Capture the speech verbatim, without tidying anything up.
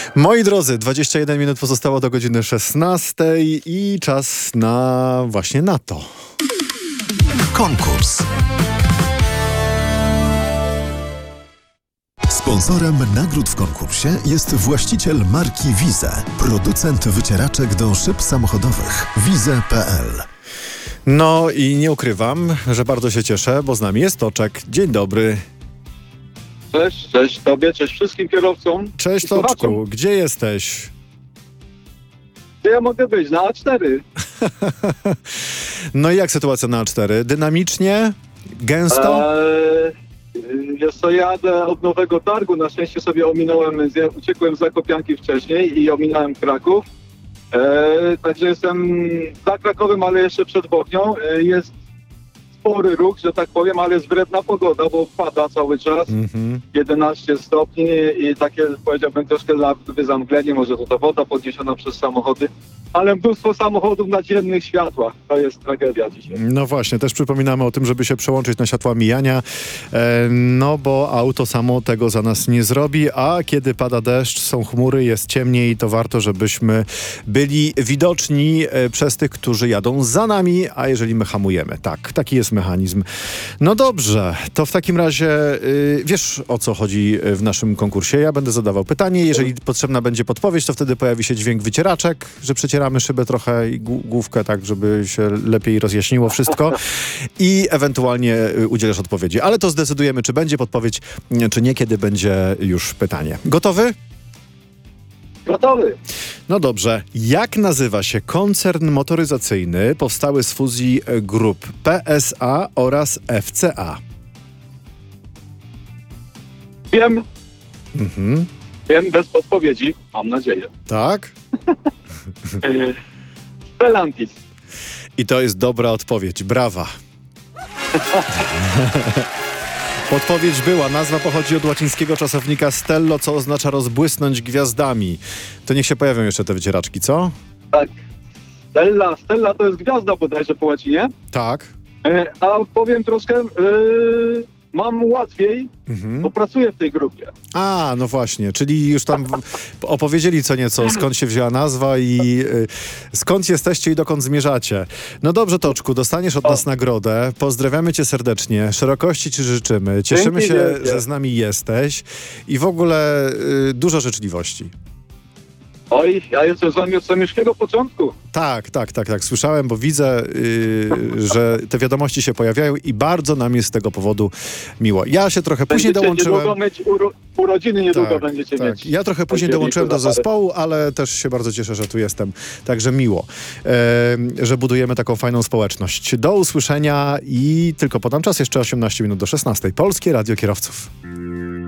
Moi drodzy, dwadzieścia jeden minut pozostało do godziny szesnastej i czas na właśnie na to. Konkurs. Sponsorem nagród w konkursie jest właściciel marki Wize, producent wycieraczek do szyb samochodowych wize kropka p l. No i nie ukrywam, że bardzo się cieszę, bo z nami jest Toczek. Dzień dobry. Cześć, cześć Tobie, cześć wszystkim kierowcom. Cześć Toczku, gdzie jesteś? Gdzie ja mogę być? Na A cztery. No i jak sytuacja na A cztery? Dynamicznie? Gęsto? Eee, wiesz co, jadę od Nowego Targu. Na szczęście sobie ominąłem, zja- uciekłem z Zakopianki wcześniej i ominąłem Kraków. Eee, także jestem za Krakowem, ale jeszcze przed Bochnią. Eee, jest spory ruch, że tak powiem, ale jest wredna pogoda, bo pada cały czas. Mhm. jedenaście stopni i takie, powiedziałbym, troszkę lawy zamglenie, może to ta woda podniesiona przez samochody, ale mnóstwo samochodów na dziennych światłach. To jest tragedia dzisiaj. No właśnie, też przypominamy o tym, żeby się przełączyć na światła mijania, e, no bo auto samo tego za nas nie zrobi, a kiedy pada deszcz, są chmury, jest ciemniej, to warto, żebyśmy byli widoczni e, przez tych, którzy jadą za nami, a jeżeli my hamujemy. Tak, taki jest mechanizm. No dobrze, to w takim razie y, wiesz, o co chodzi w naszym konkursie. Ja będę zadawał pytanie, jeżeli potrzebna będzie podpowiedź, to wtedy pojawi się dźwięk wycieraczek, że przecieramy szybę trochę i głó- główkę tak, żeby się lepiej rozjaśniło wszystko i ewentualnie y, udzielasz odpowiedzi. Ale to zdecydujemy, czy będzie podpowiedź, nie, czy nie, kiedy będzie już pytanie. Gotowy? Gotowy. No dobrze. Jak nazywa się koncern motoryzacyjny powstały z fuzji grup P S A oraz F C A? Wiem, Mhm. wiem, bez podpowiedzi, mam nadzieję. Tak? Eee, Stellantis. I to jest dobra odpowiedź. Brawa. Podpowiedź była. Nazwa pochodzi od łacińskiego czasownika stello, co oznacza rozbłysnąć gwiazdami. To niech się pojawią jeszcze te wycieraczki, co? Tak. Stella, Stella to jest gwiazda bodajże po łacinie. Tak. Eee, a powiem troszkę, eee, mam łatwiej, Mhm. bo pracuję w tej grupie. A, no właśnie, czyli już tam w- opowiedzieli co nieco, skąd się wzięła nazwa i y, skąd jesteście i dokąd zmierzacie. No dobrze, Toczku, dostaniesz od O. nas nagrodę. Pozdrawiamy cię serdecznie, szerokości ci życzymy. Cieszymy Dzięki się, wielkie. że z nami jesteś i w ogóle y, dużo życzliwości. Oj, ja jestem z wami od samego początku. Tak, tak, tak, tak. Słyszałem, bo widzę, y, że te wiadomości się pojawiają i bardzo nam jest z tego powodu miło. Ja się trochę później Będziecie dołączyłem. niedługo mieć uro, urodziny, niedługo Tak, będziecie tak. mieć. Ja trochę później Październiku dołączyłem do za parę. zespołu, ale też się bardzo cieszę, że tu jestem. Także miło, e, że budujemy taką fajną społeczność. Do usłyszenia i tylko podam czas, jeszcze osiemnaście minut do szesnastej. Polskie Radio Kierowców.